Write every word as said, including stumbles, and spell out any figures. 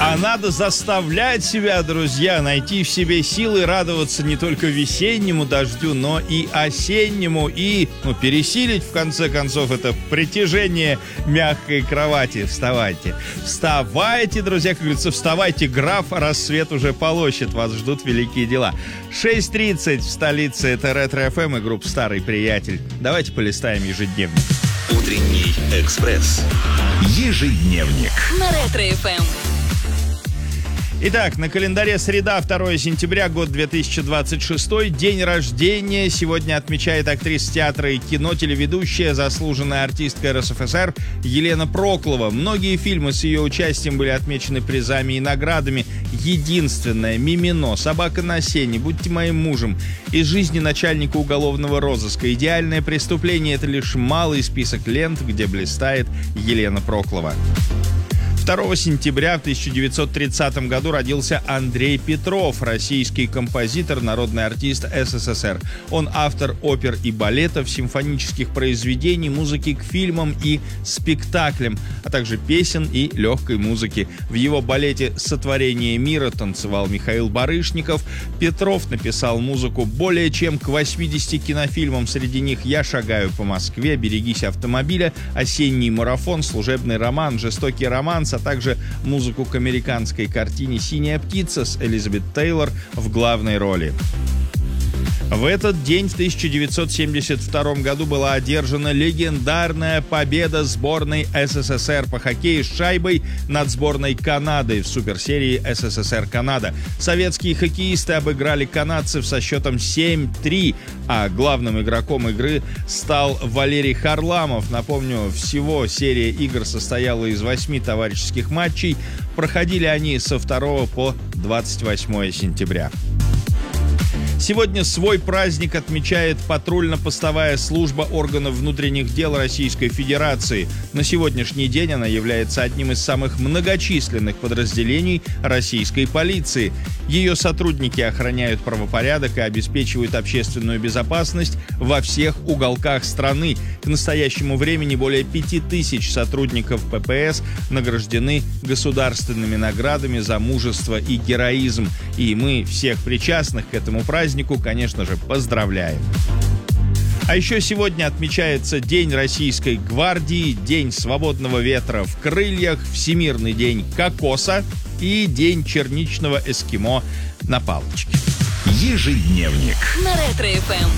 А надо заставлять себя, друзья, найти в себе силы радоваться не только весеннему дождю, но и осеннему, и ну, пересилить, в конце концов, это притяжение мягкой кровати. Вставайте. Вставайте, друзья, как говорится, вставайте, граф, рассвет уже полощет, вас ждут великие дела. шесть тридцать в столице, это Ретро-эф эм и группа «Старый приятель». Давайте полистаем ежедневник. Утренний экспресс. Ежедневник. На Ретро-эф эм. Итак, на календаре среда, второе сентября, год две тысячи двадцать шестой, день рождения. Сегодня отмечает актриса театра и кино, телеведущая, заслуженная артистка эр эс эф эс эр Елена Проклова. Многие фильмы с ее участием были отмечены призами и наградами. Единственное, «Мимино», «Собака на сене», «Будьте моим мужем», «Из жизни начальника уголовного розыска», «Идеальное преступление» — это лишь малый список лент, где блистает Елена Проклова. второго сентября в тысяча девятьсот тридцатом году родился Андрей Петров, российский композитор, народный артист эс эс эс эр. Он автор опер и балетов, симфонических произведений, музыки к фильмам и спектаклям, а также песен и легкой музыки. В его балете «Сотворение мира» танцевал Михаил Барышников. Петров написал музыку более чем к восьмидесяти кинофильмам. Среди них «Я шагаю по Москве», «Берегись автомобиля», «Осенний марафон», «Служебный роман», «Жестокий романс», а также музыку к американской картине «Синяя птица» с Элизабет Тейлор в главной роли. В этот день, в тысяча девятьсот семьдесят втором году, была одержана легендарная победа сборной эс эс эс эр по хоккею с шайбой над сборной Канады в суперсерии эс эс эс эр Канада. Советские хоккеисты обыграли канадцев со счетом семь три, а главным игроком игры стал Валерий Харламов. Напомню, всего серия игр состояла из восьми товарищеских матчей. Проходили они со второго по двадцать восьмое сентября. Сегодня свой праздник отмечает патрульно-постовая служба органов внутренних дел Российской Федерации. На сегодняшний день она является одним из самых многочисленных подразделений российской полиции. Ее сотрудники охраняют правопорядок и обеспечивают общественную безопасность во всех уголках страны. К настоящему времени более пяти тысяч сотрудников пэ пэ эс награждены государственными наградами за мужество и героизм. И мы всех причастных к этому празднику, конечно же, поздравляем. А еще сегодня отмечается День Российской гвардии, День свободного ветра в крыльях, Всемирный день кокоса и День черничного эскимо на палочке. Ежедневник. На Ретро-эф эм.